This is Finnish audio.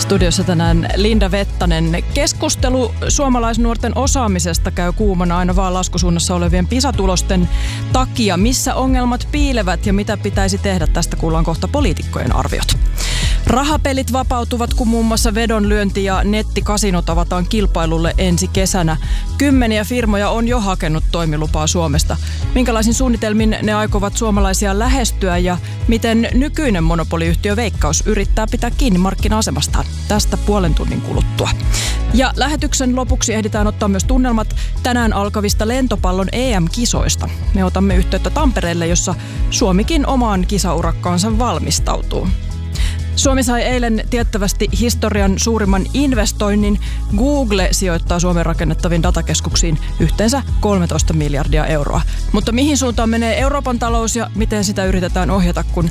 Studiossa tänään Linda Vettanen. Keskustelu suomalaisnuorten osaamisesta käy kuumana aina vaan laskusuunnassa olevien PISA-tulosten takia. Missä ongelmat piilevät ja mitä pitäisi tehdä? Tästä kuullaan kohta poliitikkojen arviot. Rahapelit vapautuvat, kun muun muassa vedonlyönti ja nettikasinot avataan kilpailulle ensi kesänä. Kymmeniä firmoja on jo hakenut toimilupaa Suomesta. Minkälaisin suunnitelmin ne aikovat suomalaisia lähestyä ja miten nykyinen monopoliyhtiö Veikkaus yrittää pitää kiinni markkina-asemastaan? Tästä puolen tunnin kuluttua. Ja lähetyksen lopuksi ehditään ottaa myös tunnelmat tänään alkavista lentopallon EM-kisoista. Me otamme yhteyttä Tampereelle, jossa Suomikin omaan kisaurakkaansa valmistautuu. Suomi sai eilen tiettävästi historian suurimman investoinnin. Google sijoittaa Suomen rakennettaviin datakeskuksiin yhteensä 13 miljardia euroa. Mutta mihin suuntaan menee Euroopan talous ja miten sitä yritetään ohjata, kun